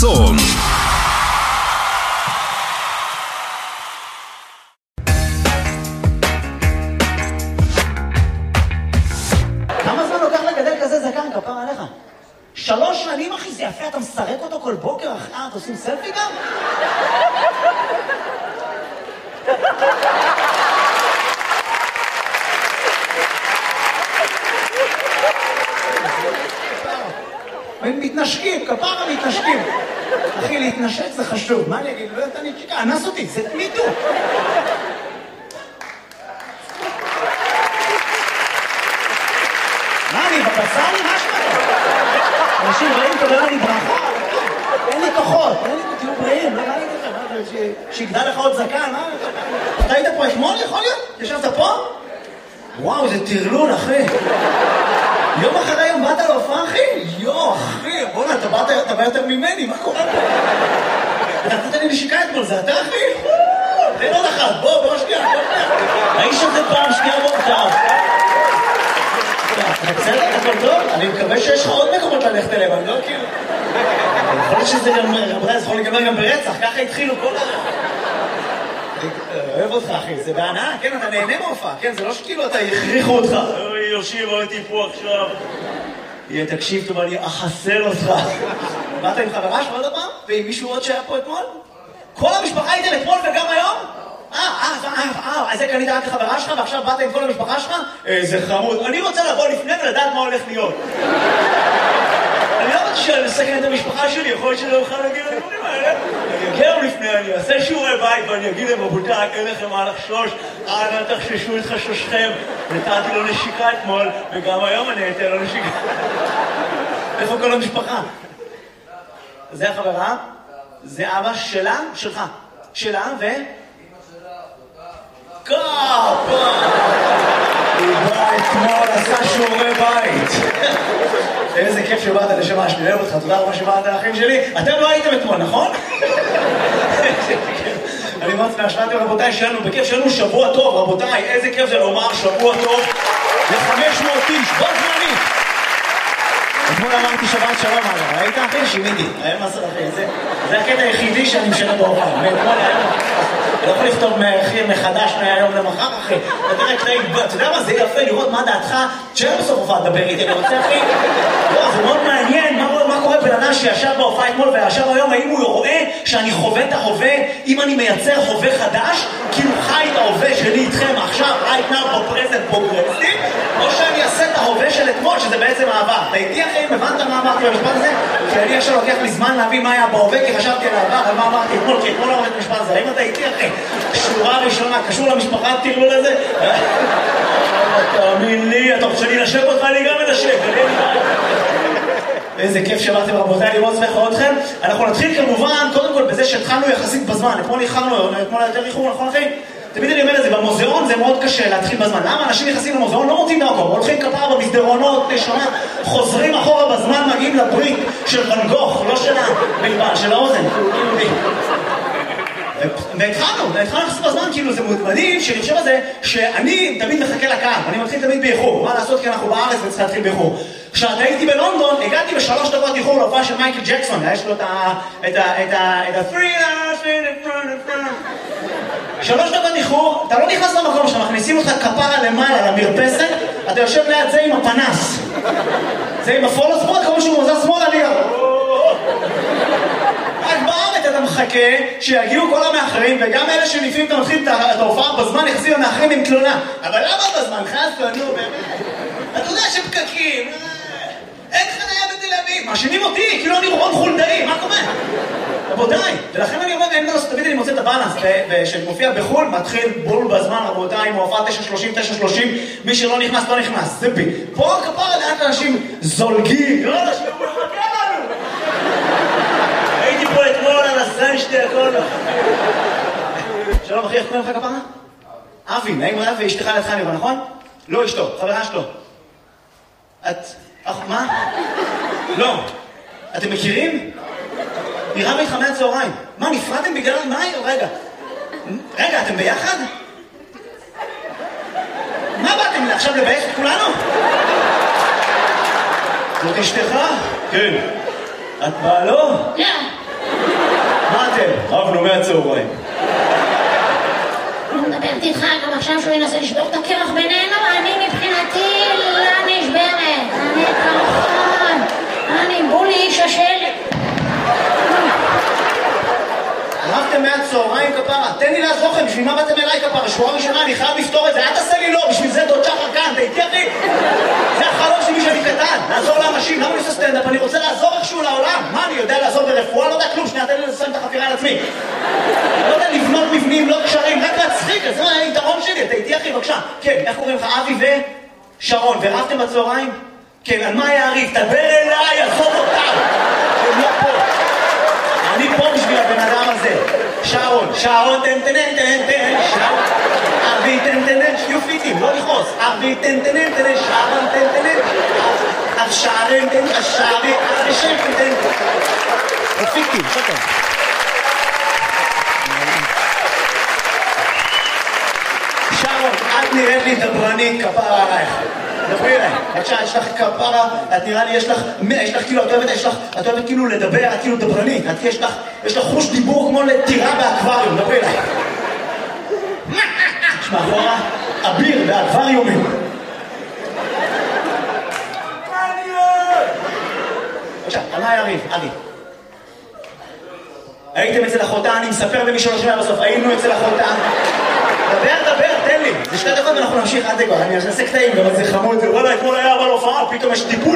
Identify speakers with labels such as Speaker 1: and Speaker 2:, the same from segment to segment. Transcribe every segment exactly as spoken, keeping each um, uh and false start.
Speaker 1: טון.
Speaker 2: כמה זמן לוקח לגדל כזה זקן, כפר עליך? שלוש שנים, אחי, זה יפה, אתה מסרק אותו כל בוקר, אחי, אה, אתה עושים סלפי גם? הם מתנשקים, כפרה מתנשקים. אחי, להתנשק זה חשוב, מה אני אגיד? לא יודעת, אני צ'יקה, אנס אותי, זה מיטו. מה, אני בבשר לי משהו? אנשים רעים, תודה לי ברכה. אין לי כוחות, אין לי, תהיו בריאים, לא ראיתי לכם, שיגדל לך עוד זקן, מה? אתה היית פה אתמול, יכול להיות? ישבת פה? וואו, זה טרלול, אחי. יום אחרי יום באת להופעה, אחי? יו, אחי, בוא'נה, אתה באת, אתה בא יותר ממני, מה קורה פה? אתה נתת לי נשיקה אתמול, זה אתה, אחי? תן עוד אחת, בוא, בוא שנייה, בוא שנייה. האיש הזה פעם שנייה בוא טוב. בסדר, הכל טוב? אני מקווה שיש לך עוד מקומות ללכת אליהם, אני לא כאילו... יכול להיות שזה גם, רבותיי, זה יכול להיגמר גם ברצח, ככה התחילו כל ה... אוהב אותך, אחי, זה בהנאה, כן, אתה נהנה מהופעה, כן, זה לא שכאילו אתה הכריחו אותך. אוי, יושיב, הייתי פה עכשיו. יהיה, תקשיב טוב, אני אחסל אותך. באת עם חברה שלך עוד הפעם? ועם מישהו עוד שהיה פה אתמול? כל המשפחה הייתם אתמול וגם היום? אה, אה, אה, אה, אז זה קנית רק לחברה שלך ועכשיו באת עם כל המשפחה שלך? איזה חמוד. אני רוצה לבוא לפני ולדעת מה הולך להיות. אני לא רוצה שאני אסכן את המשפחה שלי, יכול להיות שלא אוכל להגיד לדברים האלה. אני אגיע לפני, אני אעשה שיעורי בית ואני אגיד להם, רבותיי, אין לכם מה לחשוש, אנא תחששו את חשושכם. נתתי לו נשיקה אתמול, וגם היום אני אתן לו נשיקה. איפה כל המשפחה? זה החברה? זה אבא שלה? שלך. שלה ו... קאפה! הוא בא אתמול, עשה שיעורי בית. איזה כיף שבאת לשמה, שאני אוהב אותך, תודה רבה שבאת לאחים שלי. אתם לא הייתם אתמול, נכון? אני מאוד שמח, שמעתם רבותיי, שלנו בכיף, שלנו שבוע טוב, רבותיי, איזה כיף זה לומר שבוע טוב ל-חמש מאות איש, בוא זמני. אתמול אמרתי שבת שלום עליו, ראית אחי? שימיתי, היה מסר אחי, זה הקטע היחידי שאני משנה בהופעה, מאתמול היום. אני לא יכול לכתוב מחדש מהיום למחר, אחי. אתה יודע מה, זה יפה לראות מה דעתך, תשאר בסוף הופעה לדבר איתי, אני רוצה, אחי. לא, זה מאוד מעניין, מה קורה בן אדם שישב בהופעה אתמול וישב היום, האם הוא רואה שאני חווה את ההווה, אם אני מייצר הווה חדש, כאילו חי את ההווה שלי איתכם עכשיו, right now, בפרזנט פרוגרסיב, או שאני אעשה את ההווה של אתמול, שזה בעצם העבר. אתה איתי, אחי, הבנת מה אמרתי במשפט הזה? כי אני עכשיו לוקח לי זמן להבין מה היה בהווה, כי חשבתי על העבר, על מה אמרתי אתמול, כי אתמול לא אמרתי את המשפט הזה. האם אתה איתי, אחי? שורה ראשונה, קשור למשפחה, תראו לזה? תאמין לי, אתה רוצה לי לשב אותך, אני גם מנשב. איזה כיף שבאתם רבותיי, לראות שמחה אתכם. אנחנו נתחיל כמובן, קודם כל בזה שהתחלנו יחסית בזמן. אתמול איחרנו, אתמול יותר איחור, נכון אחי? תמיד אני אומר את זה, במוזיאון זה מאוד קשה להתחיל בזמן. למה? אנשים נכנסים למוזיאון, לא מוצאים את המקום, הולכים כפרה במסדרונות, שומע, חוזרים אחורה בזמן, מגיעים לברית של ואן גוך, לא של הבלבן, של האוזן. והתחלנו, והתחלנו לחסות בזמן, כאילו זה מדהים, שאני חושב על זה, שאני תמיד מחכה לקהל, אני מתחיל תמיד באיחור, מה לעשות כי אנחנו בארץ וצריך להתחיל באיחור. כשהייתי בלונדון, הגעתי בשלוש דקות איחור להופעה של מייקל ג'קסון, יש לו את ה... את ה... את ה... את ה... שלוש דקות איחור, אתה לא נכנס למקום שמכניסים אותך כפרה למעלה, למרפסת, אתה יושב ליד זה עם הפנס. זה עם הפולו ספורט, כמו שהוא מוזר שמאל עליה. רק בארץ אתה מחכה שיגיעו כל המאחרים, וגם אלה שלפעמים אתה מתחיל את ההופעה בזמן, יחזיר המאחרים עם תלונה. אבל למה בזמן? חסת, נו, באמת. אתה יודע שפקקים, אין חניה בתל אביב, מאשימים אותי, כאילו אני רון חולדאי, מה קורה? רבותיי, ולכן אני אומר, אין דרוס, תמיד אני מוצא את הבאלנס, שמופיע בחול, מתחיל בול בזמן, רבותיי, עם הופעה תשע שלושים, תשע שלושים, מי שלא נכנס, לא נכנס, זה בי. פה כפרה לאט אנשים זולגים, לא אנשים, הוא מחכה לנו. הייתי פה אתמול על הסן שתי הכל. שלום אחי, איך קוראים לך כפרה? אבי, נעים רב ואשתך לידך נראה, נכון? לא אשתו, חברה שלו. את... מה? לא. אתם מכירים? נראה לי חמי הצהריים. מה, נפרדתם בגלל מה? רגע. רגע, אתם ביחד? מה באתם עכשיו לבייש את כולנו? זאת אשתך? כן. את בעלו?
Speaker 3: כן.
Speaker 2: מהצהריים.
Speaker 1: אני מדברת איתך גם עכשיו שהוא ינסה לשבור את הקרח בינינו, אני מבחינתי לא נשברת, אני קרחון, אני בולי איש השל.
Speaker 2: רבתם מהצהריים כפרה, תן לי לעזור לכם, בשביל מה באתם אליי כפרה? שבועה ראשונה, אני חייב לפתור את זה, אל תעשה לי לא, בשביל זה דוד שחר כאן, תהייתי אחי? זה החלום שלי שאני קטן, לעזור לאנשים, למה אני עושה סטנדאפ? אני רוצה לעזור איכשהו לעולם, מה אני יודע לעזור ברפואה? לא יודע כלום, שנייה, תן לי לסיים את החפירה על עצמי. לא יודע לבנות מבנים, לא קשרים, רק להצחיק, זה היתרון שלי, תהייתי אחי, בבקשה. כן, איך קוראים לך? אבי ושרון, ורבתם בצהריים? כן, על מה היה הריב? תדבר אליי, עזוב אותם, הם לא פה. אני פה בשביל הבן אדם הזה. שרון, שרון, תן תנן, תנן, תנן, שרון. אבי, תן תנן, שיהיו פיטים, לא לכעוס. אבי, תן תנן, תנן, שרון, תן תנן. אז שרון, תן, אז שרון, אז שרון, תן. פיטים, שטוב. שרון, את נראית לי דברנית, כפרה עלייך. דברי אליי, בבקשה, יש לך כפרה, את נראה לי, יש לך, יש לך כאילו, את אוהבת, יש לך, את אוהבת כאילו לדבר, את כאילו דברנית, את יש לך, יש לך חוש דיבור כמו לטירה באקווריום, דברי אליי. יש מאחורה, אביר באקווריומים. בבקשה, על מה היה ריב? אבי. הייתם אצל אחותה, אני מספר למי שלא שומע בסוף, היינו אצל אחותה. דבר, דבר, תן לי. זה שתי דקות ואנחנו נמשיך עד דקות. אני אעשה קטעים, גם זה חמוד. זה וואלה, אתמול היה אבל הופעה, פתאום יש טיפול.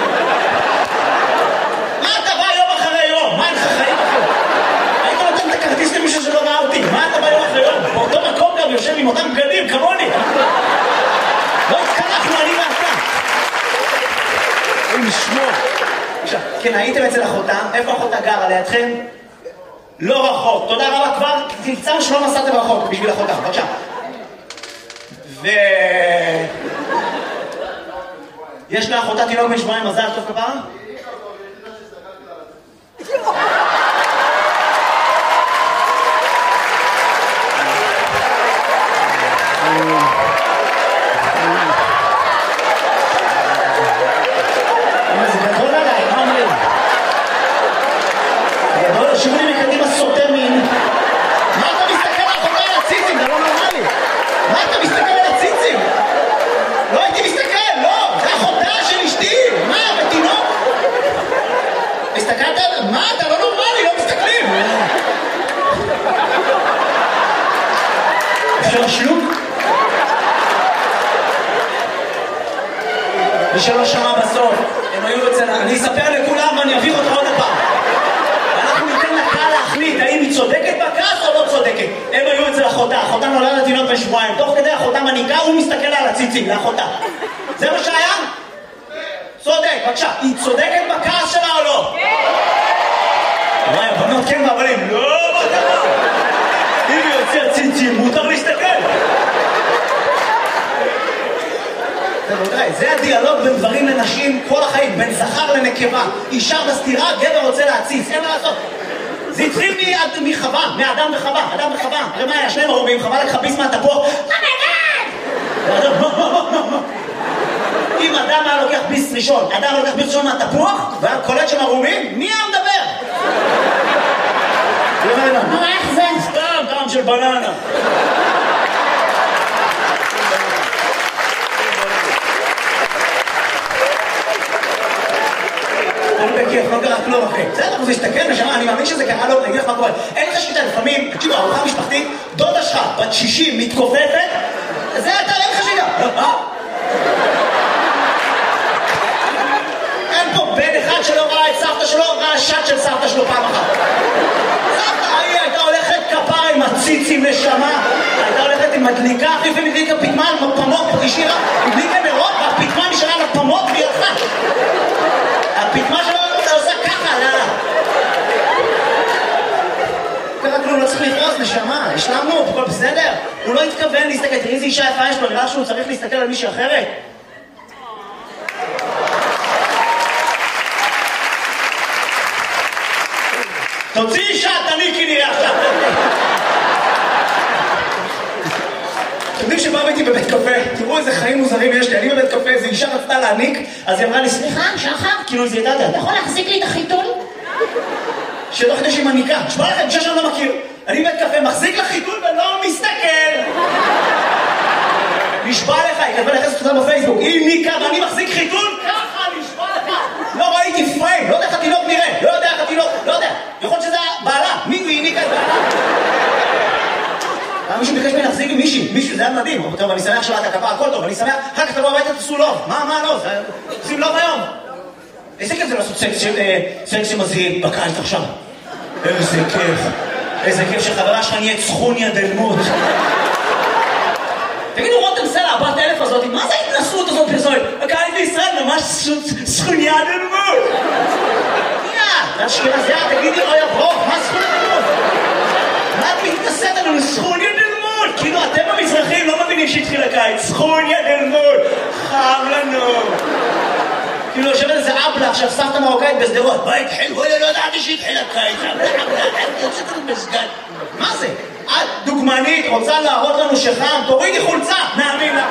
Speaker 2: מה אתה בא יום אחרי יום? מה אין לך חיים אחרי? היית נותן את הכרטיס למישהו שלא ראה אותי. מה אתה בא יום אחרי יום? באותו מקום גם יושב עם אותם בגדים, כמוני. לא התקלחנו, אני ואתה. אין לשמור. עכשיו, כן, הייתם אצל אחותה. איפה אחותה גרה? לידכם? לא רחוק. תודה רבה, כבר תמצא שלא נסעתם רחוק בשביל אחותה. בבקשה. ו... יש לאחותה תינוק בן שבועיים, מזל טוב כפרה? זה גדול עליי, מה אומרים? גדול, שירו לי מקדימה סוטה מין. מה אתה מסתכל על אחותה על הציצים? זה לא נורמלי. מה אתה מסתכל על הציצים? לא הייתי מסתכל, לא! זה אחותה של אשתי! מה, בתינוק? הסתכלת על... מה, אתה לא נורמלי, לא מסתכלים! אפשר שלוק? מי שלא שמע בסוף, הם היו אצל... אני אספר לכולם ואני אביך אותך עוד הפעם. אנחנו ניתן לקהל להחליט האם היא צודקת בכעס או לא צודקת. הם היו אצל אחותה, אחותה נולדה לתינוק בן שבועיים. תוך כדי אחותה מניקה, הוא מסתכל על הציצים, לאחותה. זה מה שהיה? צודק, בבקשה. היא צודקת בכעס שלה או לא? כן! וואי, הבנות כן והבנים, לא בטח! אם היא יוצר ציצים, מותר להסתכל! זה הדיאלוג בין דברים לנשים כל החיים, בין זכר לנקבה. אישה בסתירה, גבר רוצה להציץ, אין מה לעשות. זה התחיל מחווה, מאדם וחווה, אדם וחווה. הרי מה היה? שניהם ערומים, חווה לקחה ביס מהתפוח. אם אדם היה לוקח ביס ראשון, אדם לוקח ביס ראשון מהתפוח, והיה קולט שהם ערומים, מי היה מדבר?
Speaker 1: נו, איך זה?
Speaker 2: סתם, טעם של בננה. אני בכיף, לא קרה כלום אחי. בסדר, זה השתכן נשמה, אני מאמין שזה קרה לו, אני אגיד לך מה קורה. אין לך שליטה, לפעמים, תקשיבו, ארוחה משפחתית, דודה שלך, בת שישים, מתכופפת, זה אתה, אין לך שליטה. אין פה בן אחד שלא ראה את סבתא שלו, ראה שט של סבתא שלו פעם אחת. סבתא, היא הייתה הולכת כפרה עם הציצים נשמה, הייתה הולכת עם מדליקה, אחי ומדליקה פתמן, פמות, השאירה, מדליקה נרות, והפתמן נשארה לפמות והיא הלכה. הפתמה שלו אתה עושה ככה, לא? קרה כלום, לא צריך לכעוס, נשמה, השלמנו, הכל בסדר? הוא לא התכוון להסתכל, תראי איזה אישה יפה יש לו, נראה שהוא צריך להסתכל על מישהי אחרת? תוציא אישה, תניקי נראה עכשיו. אתם יודעים שבאו איתי בבית קפה, תראו איזה חיים מוזרים יש לי, אני בבית קפה, איזו אישה רצתה להניק, אז היא אמרה לי, סליחה, שחר, כאילו זה ידעת,
Speaker 1: אתה יכול להחזיק לי את החיתול?
Speaker 2: שלא כדי שהיא מניקה, נשמע לכם, אישה שאני לא מכיר. אני בית קפה, מחזיק לך חיתול ולא מסתכל. נשבע לך, היא כתבה לחסת אותה בפייסבוק, היא ניקה ואני מחזיק חיתול, ככה נשבע לך. לא ראיתי פריים, לא יודע איך התינוק נראה, לא יודע איך התינוק, לא יודע. יכול להיות שזה בעלה, מי היא ניקה את בעלה? מישהו ביקש ממני להחזיק עם מישהי, מישהו, זה היה מדהים. טוב, אני שמח שלאת הכפה, הכל טוב, אני שמח, אחר כך תבוא הביתה, תעשו לוב. מה, מה לוב? עושים לוב היום. איזה כיף זה לעשות סקס שמזהיר בקיץ עכשיו. איזה כיף. איזה כיף שחברה שלך נהיית סכוניה דלמות. תגידו, רותם סלע, הבת אלף הזאת, מה זה ההתנסות הזאת פרסומת? הקיץ בישראל ממש סכוניה דלמות. יא, אשכנזיה, תגידי, אוי הברוך, מה סכוניה דלמות? מה את מתנסית עלינו? סכוניה דלמות! כאילו אתם המזרחים לא מבינים שהתחיל הקיץ. סכוניה דלמות! חם לנו! כאילו יושבת איזה אבלה עכשיו, סבתא מרוקאית בסדרות. מה התחיל? וואלה, לא ידעתי שהתחיל הקיץ. אבלה, אבלה, אני יוצאת לנו בסגן. מה זה? את דוגמנית, רוצה להראות לנו שחם? תורידי חולצה! נאמין לך!